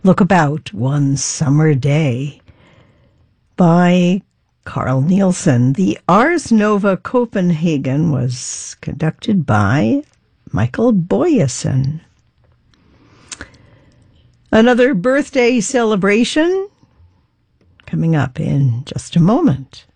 Look About One Summer Day by Carl Nielsen. The Ars Nova Copenhagen was conducted by Michael Boyesen. Another birthday celebration coming up in just a moment.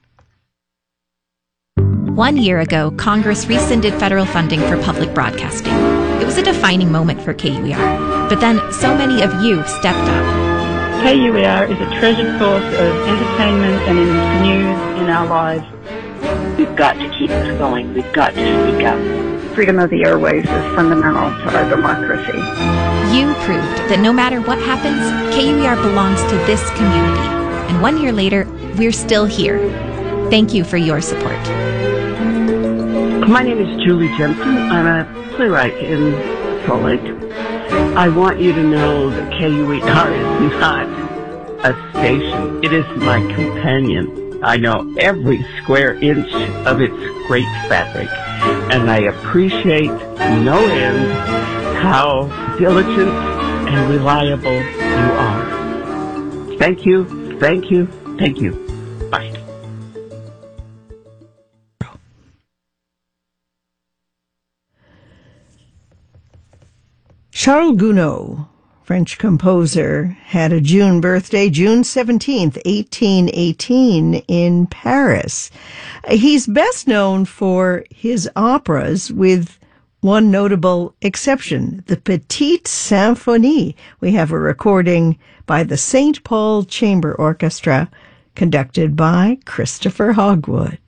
1 year ago, Congress rescinded federal funding for public broadcasting. It was a defining moment for KUER. But then so many of you stepped up. KUER is a treasured source of entertainment and news in our lives. We've got to keep this going. We've got to speak up. Freedom of the airwaves is fundamental to our democracy. You proved that no matter what happens, KUER belongs to this community. And 1 year later, we're still here. Thank you for your support. My name is Julie Jensen. I'm a playwright in Salt Lake. I want you to know that KUER is not a station. It is my companion. I know every square inch of its great fabric, and I appreciate no end how diligent and reliable you are. Thank you, thank you, thank you. Bye. Charles Gounod, French composer, had a June birthday, June 17th, 1818, in Paris. He's best known for his operas, with one notable exception, the Petite Symphonie. We have a recording by the St. Paul Chamber Orchestra, conducted by Christopher Hogwood.